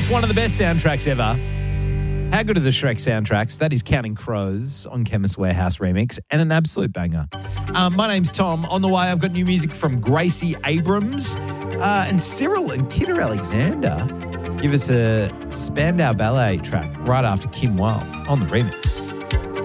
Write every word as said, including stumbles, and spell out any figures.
off one of the best soundtracks ever. How good are the Shrek soundtracks? That is Counting Crows on Chemist Warehouse remix and an absolute banger. Um, my name's Tom. On the way, I've got new music from Gracie Abrams uh, and Cyril and Kidder Alexander give us a Spandau Ballet track right after Kim Wilde on the remix.